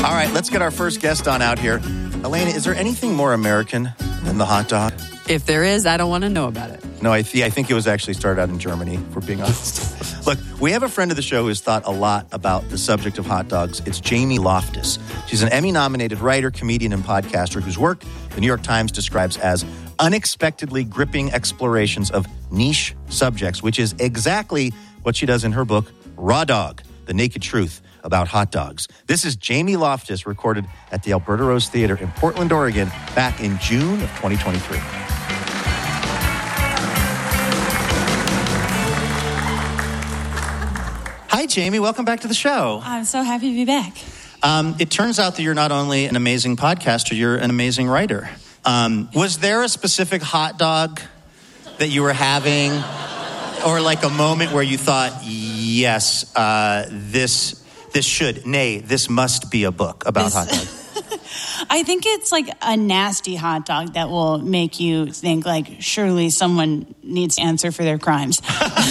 All right, let's get our first guest on out here. Elena, is there anything more American than the hot dog? If there is, I don't want to know about it. No, I think it was actually started out in Germany, if we're being honest. Look, we have a friend of the show who's thought a lot about the subject of hot dogs. It's Jamie Loftus. She's an Emmy-nominated writer, comedian, and podcaster whose work the New York Times describes as unexpectedly gripping explorations of niche subjects, which is exactly what she does in her book, Raw Dog, The Naked Truth About Hot Dogs. This is Jamie Loftus, recorded at the Alberta Rose Theater in Portland, Oregon, back in June of 2023. Hi, Jamie. Welcome back to the show. I'm so happy to be back. It turns out that you're not only an amazing podcaster, you're an amazing writer. Was there a specific hot dog that you were having, or like a moment where you thought, yes, this must be a book about hot dogs? I think it's like a nasty hot dog that will make you think, like, surely someone needs to answer for their crimes.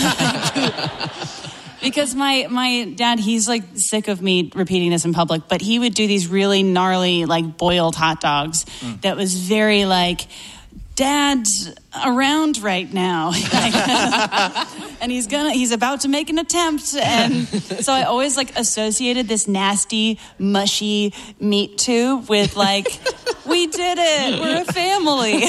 Because my dad, he's like sick of me repeating this in public, but he would do these really gnarly, like, boiled hot dogs that was very like, Dad's around right now. And he's about to make an attempt. And so I always like associated this nasty, mushy meat tube with like, we did it, we're a family.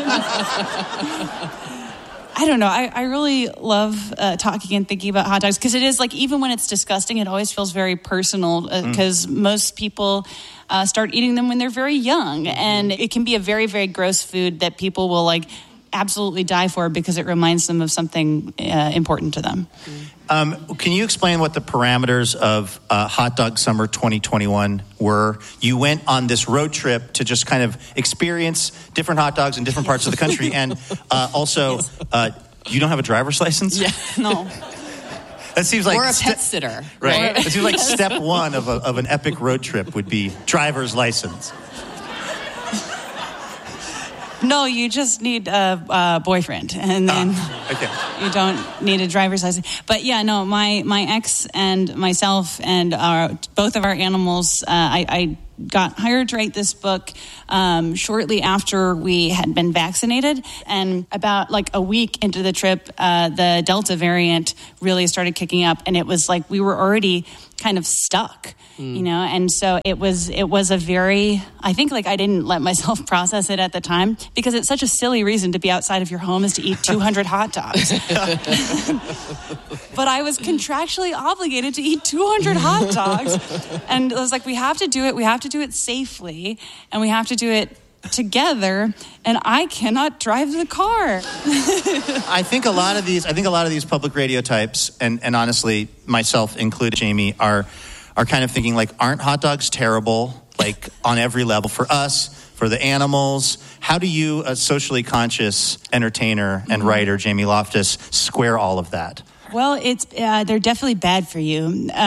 I don't know. I really love talking and thinking about hot dogs because it is like, even when it's disgusting, it always feels very personal because most people start eating them when they're very young. And it can be a very, very gross food that people will like absolutely die for because it reminds them of something important to them. Can you explain what the parameters of Hot Dog Summer 2021 were? You went on this road trip to just kind of experience different hot dogs in different parts of the country. And also, you don't have a driver's license? Yeah, no. That seems like or a pet sitter, right? It seems like step one of an epic road trip would be driver's license. No, you just need a boyfriend, and then you don't need a driver's license. But yeah, no, my ex and myself and both of our animals, I got hired to write this book shortly after we had been vaccinated. And about like a week into the trip, the Delta variant really started kicking up. And it was like we were already kind of stuck, you know? And so it was a very, I think like I didn't let myself process it at the time because it's such a silly reason to be outside of your home is to eat 200 hot dogs. But I was contractually obligated to eat 200 hot dogs. And I was like, we have to do it. We have to do it safely. And we have to do it together, and I cannot drive the car. I think a lot of these public radio types, and honestly, myself included, Jamie, are kind of thinking like, aren't hot dogs terrible? Like on every level for us, for the animals. How do you, a socially conscious entertainer and writer, Jamie Loftus, square all of that? Well, it's they're definitely bad for you, but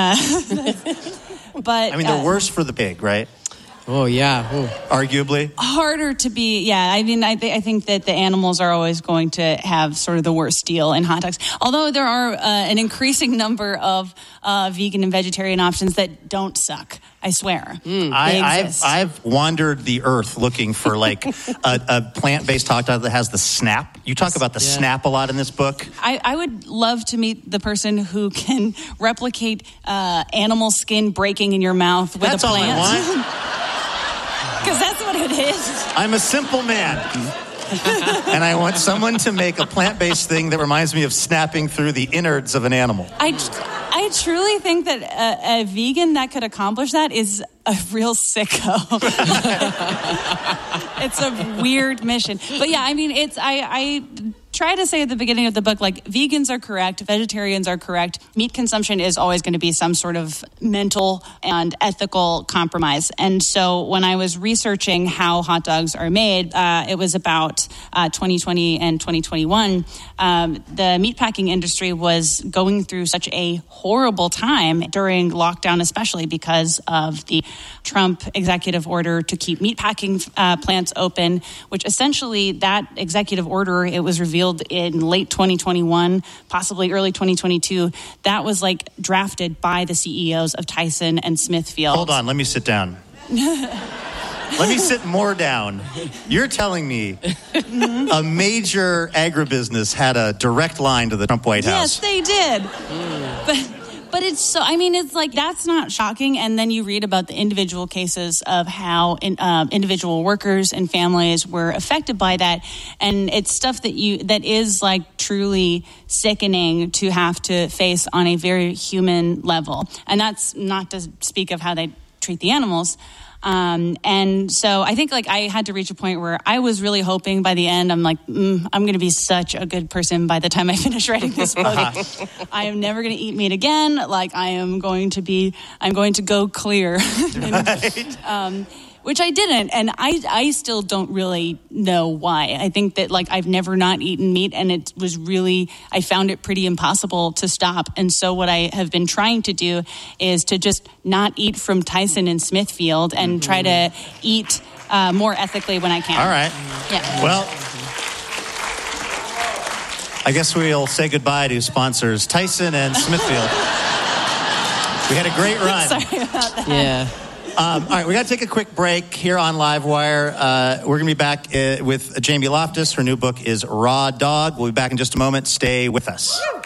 I mean, they're worse for the pig, right? Oh, yeah. Ooh. Arguably? Harder to be, yeah. I mean, I think that the animals are always going to have sort of the worst deal in hot dogs. Although there are an increasing number of vegan and vegetarian options that don't suck, I swear. I've wandered the earth looking for like a plant-based hot dog that has the snap. You talk about the snap a lot in this book. I would love to meet the person who can replicate animal skin breaking in your mouth with a plant. That's all I want. Because that's what it is. I'm a simple man. And I want someone to make a plant-based thing that reminds me of snapping through the innards of an animal. I truly think that a vegan that could accomplish that is a real sicko. It's a weird mission. But yeah, I mean, I try to say at the beginning of the book, like, vegans are correct, vegetarians are correct. Meat consumption is always going to be some sort of mental and ethical compromise. And so when I was researching how hot dogs are made, it was about 2020 and 2021. The meatpacking industry was going through such a horrible time during lockdown, especially because of the Trump executive order to keep meatpacking plants open, which essentially that executive order, it was revealed in late 2021, possibly early 2022. That was like drafted by the CEOs of Tyson and Smithfield. Hold on, let me sit down. Let me sit more down. You're telling me a major agribusiness had a direct line to the Trump White House. Yes, they did. But it's so, I mean, it's like, that's not shocking. And then you read about the individual cases of how individual workers and families were affected by that. And it's stuff that is like truly sickening to have to face on a very human level. And that's not to speak of how they treat the animals. And so I think like I had to reach a point where I was really hoping by the end, I'm like, I'm going to be such a good person by the time I finish writing this book. I am never going to eat meat again. Like I'm going to go clear. And, which I didn't. And I still don't really know why. I think that like I've never not eaten meat, and it was really, I found it pretty impossible to stop. And so what I have been trying to do is to just not eat from Tyson and Smithfield and try to eat more ethically when I can. All right. Yeah. Well, I guess we'll say goodbye to sponsors Tyson and Smithfield. We had a great run. Sorry about that. Yeah. All right, we got to take a quick break here on Livewire. We're going to be back with Jamie Loftus. Her new book is Raw Dog. We'll be back in just a moment. Stay with us.